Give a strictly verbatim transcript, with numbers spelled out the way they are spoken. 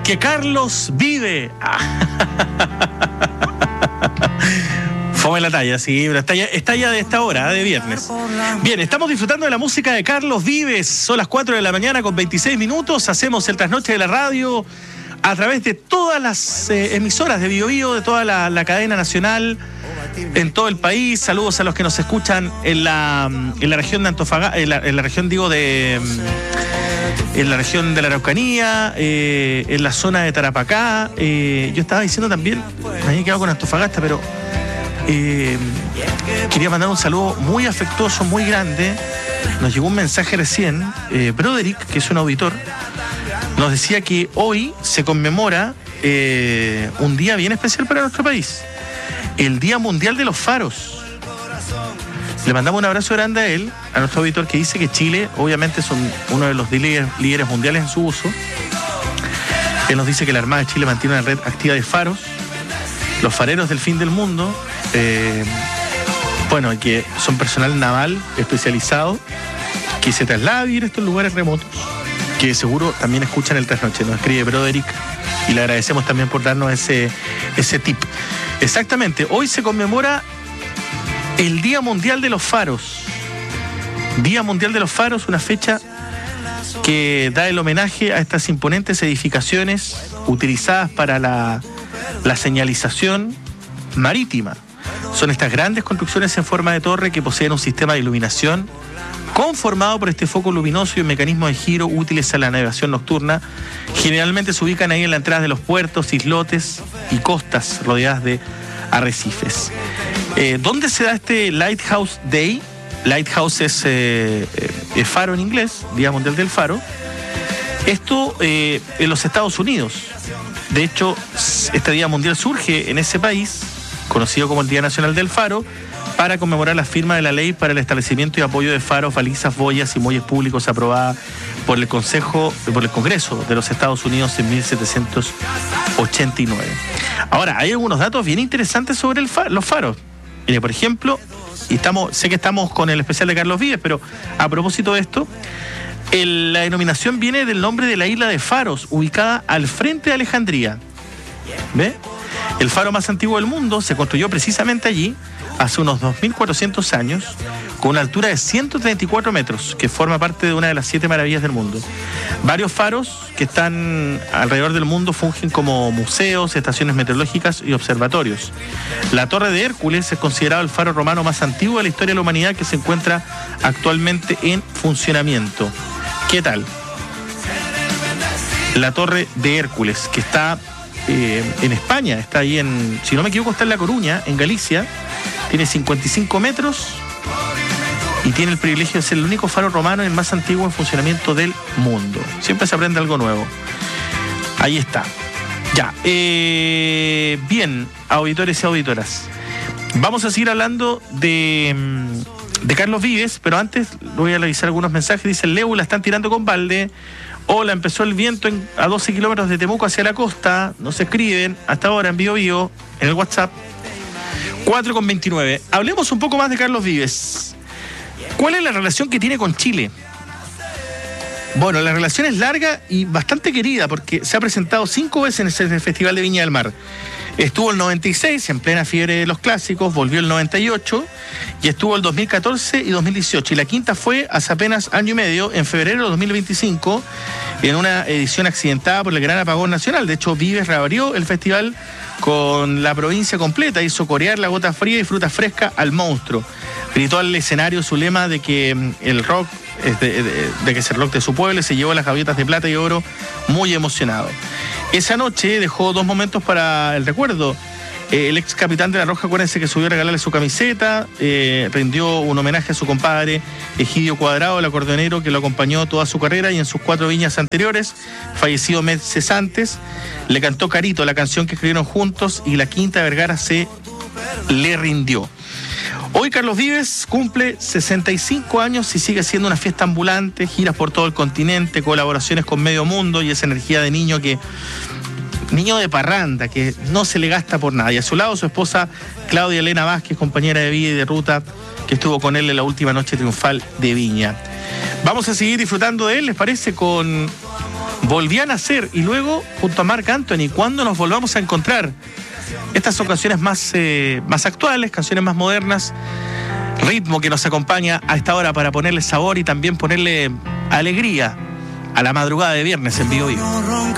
porque Carlos vive. Fome la talla, sí, pero está ya, está ya de esta hora, de viernes. Bien, estamos disfrutando de la música de Carlos Vives. Son las cuatro de la mañana con veintiséis minutos. Hacemos el trasnoche de la radio a través de todas las eh, emisoras de Bio Bio, de toda la, la cadena nacional, en todo el país. Saludos a los que nos escuchan en la, en la región de Antofagasta, en la, en la región, digo, de... en la región de la Araucanía, eh, en la zona de Tarapacá. Eh, yo estaba diciendo también, me había quedado con Antofagasta, pero eh, quería mandar un saludo muy afectuoso, muy grande. Nos llegó un mensaje recién. Eh, Broderick, que es un auditor, nos decía que hoy se conmemora eh, un día bien especial para nuestro país, el Día Mundial de los Faros. Le mandamos un abrazo grande a él, a nuestro auditor, que dice que Chile, obviamente, son uno de los líderes, líderes mundiales en su uso. Él nos dice que la Armada de Chile mantiene una red activa de faros, los fareros del fin del mundo, eh, bueno, que son personal naval especializado, que se traslada a vivir a estos lugares remotos, que seguro también escuchan el trasnoche. Nos escribe Broderick y le agradecemos también por darnos ese, ese tip. Exactamente, hoy se conmemora el Día Mundial de los Faros. Día Mundial de los Faros, una fecha que da el homenaje a estas imponentes edificaciones utilizadas para la, la señalización marítima. Son estas grandes construcciones en forma de torre que poseen un sistema de iluminación conformado por este foco luminoso y un mecanismo de giro útiles a la navegación nocturna. Generalmente se ubican ahí en la entrada de los puertos, islotes y costas rodeadas de arrecifes. Eh, ¿Dónde se da este Lighthouse Day? Lighthouse es eh, eh, faro en inglés, Día Mundial del Faro. Esto eh, en los Estados Unidos. De hecho, este Día Mundial surge en ese país, conocido como el Día Nacional del Faro, para conmemorar la firma de la ley para el establecimiento y apoyo de faros, balizas, boyas y muelles públicos aprobada por el Consejo, por el Congreso de los Estados Unidos en mil setecientos ochenta y nueve. Ahora, hay algunos datos bien interesantes sobre el fa- los faros. Mire, por ejemplo, y estamos, sé que estamos con el especial de Carlos Vives, pero a propósito de esto, el, la denominación viene del nombre de la isla de Faros, ubicada al frente de Alejandría. ¿Ve? El faro más antiguo del mundo se construyó precisamente allí, hace unos dos mil cuatrocientos años, con una altura de ciento treinta y cuatro metros, que forma parte de una de las siete maravillas del mundo. Varios faros que están alrededor del mundo fungen como museos, estaciones meteorológicas y observatorios. La Torre de Hércules es considerado el faro romano más antiguo de la historia de la humanidad, que se encuentra actualmente en funcionamiento. ¿Qué tal? La Torre de Hércules, que está eh, en España, está ahí en, si no me equivoco, está en La Coruña, en Galicia. Tiene cincuenta y cinco metros y tiene el privilegio de ser el único faro romano y el más antiguo en funcionamiento del mundo. Siempre se aprende algo nuevo. Ahí está. Ya. Eh, bien, auditores y auditoras. Vamos a seguir hablando de, de Carlos Vives, pero antes voy a revisar algunos mensajes. Dice, el Leu la están tirando con balde. Hola, empezó el viento en, a doce kilómetros de Temuco hacia la costa. Nos escriben hasta ahora en Bio Bio, en el WhatsApp. cuatro con veintinueve. Hablemos un poco más de Carlos Vives. ¿Cuál es la relación que tiene con Chile? Bueno, la relación es larga y bastante querida porque se ha presentado cinco veces en el Festival de Viña del Mar. Estuvo el noventa y seis, en plena fiebre de los clásicos, volvió el noventa y ocho y estuvo el dos mil catorce y dos mil dieciocho. Y la quinta fue hace apenas año y medio, en febrero de dos mil veinticinco, en una edición accidentada por el gran apagón nacional. De hecho, Vives reabrió el festival con la provincia completa, hizo corear la gota fría y fruta fresca al monstruo. Gritó al escenario su lema de que el rock, de, de, de que es el rock de su pueblo, se llevó las gaviotas de plata y oro, muy emocionado. Esa noche dejó dos momentos para el recuerdo. Eh, el ex capitán de La Roja, acuérdense que subió a regalarle su camiseta, eh, rindió un homenaje a su compadre Egidio Cuadrado, el acordeonero que lo acompañó toda su carrera y en sus cuatro viñas anteriores, fallecido meses antes. Le cantó Carito, la canción que escribieron juntos, y la Quinta Vergara se le rindió. Hoy Carlos Vives cumple sesenta y cinco años y sigue siendo una fiesta ambulante, giras por todo el continente, colaboraciones con medio mundo y esa energía de niño que... niño de parranda, que no se le gasta por nada. Y a su lado su esposa Claudia Elena Vázquez, compañera de vida y de ruta, que estuvo con él en la última noche triunfal de Viña. Vamos a seguir disfrutando de él, ¿les parece? Con Volví a nacer y luego junto a Marc Anthony, ¿cuándo nos volvamos a encontrar? Estas son canciones más, eh, más actuales, canciones más modernas, ritmo que nos acompaña a esta hora para ponerle sabor y también ponerle alegría a la madrugada de viernes en Vivo Vivo.